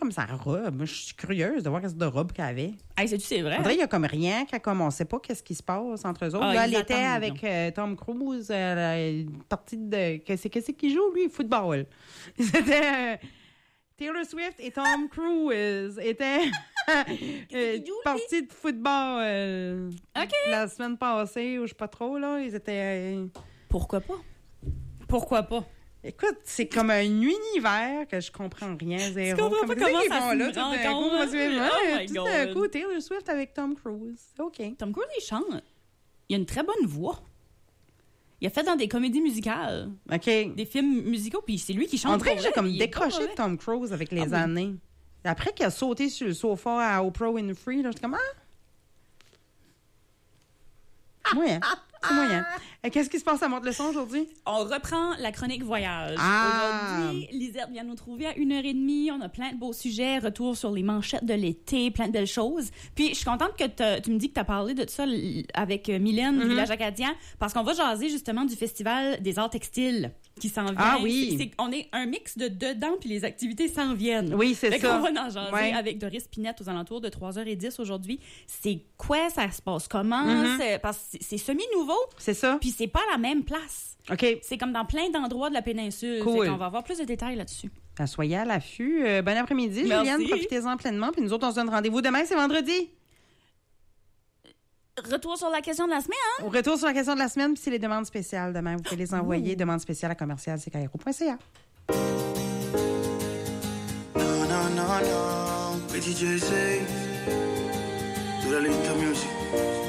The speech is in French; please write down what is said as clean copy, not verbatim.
comme sa robe. Moi, je suis curieuse de voir quelle de robe qu'elle avait. Hey, c'est vrai? En vrai, il y a comme rien qu'elle on sait pas qu'est-ce qui se passe entre eux autres. Ah, là, ils elle était attendent, avec Tom Cruise, une partie de... Qu'est-ce qu'il joue, lui? Football. C'était... Taylor Swift et Tom Cruise étaient partie de football la semaine passée, ou je sais pas trop, là. Ils étaient... Pourquoi pas? Pourquoi pas? Écoute, c'est comme un univers que je comprends rien, zéro. Tu comprends pas comment ça se là, tout d'un coup, tout d'un coup, Taylor Swift avec Tom Cruise. OK. Tom Cruise, il chante. Il a une très bonne voix. Il a fait dans des comédies musicales. OK. Des films musicaux, puis c'est lui qui chante. On dirait que j'ai comme il est décroché pas de Tom Cruise avec les oui. années. Après qu'il a sauté sur le sofa à Oprah Winfrey, là, j'étais comme, moyen. C'est moyen. Et qu'est-ce qui se passe à Monte-le-Son aujourd'hui? On reprend la chronique voyage. Aujourd'hui, Lisette vient nous trouver à 1h30. On a plein de beaux sujets. Retour sur les manchettes de l'été, plein de belles choses. Puis, je suis contente que tu me dis que tu as parlé de ça avec Mylène du Village Acadien, parce qu'on va jaser justement du Festival des arts textiles qui s'en vient. Ah oui! On est un mix de dedans, puis les activités s'en viennent. Oui, c'est ça. On va en jaser avec Doris Pinette aux alentours de 3h10 aujourd'hui. C'est quoi? Ça se passe comment? Parce que c'est semi-nouveau. C'est ça. Puis c'est pas la même place. OK. C'est comme dans plein d'endroits de la péninsule. Cool. On va avoir plus de détails là-dessus. Soyez à l'affût. Bon après-midi, Merci. Juliane. Profitez-en pleinement. Puis nous autres, on se donne rendez-vous demain, c'est vendredi. Retour sur la question de la semaine. Au retour sur la question de la semaine, puis c'est les demandes spéciales demain. Vous pouvez les envoyer. Demandes spéciales à commercial.ca. No. DJ say, do the little music.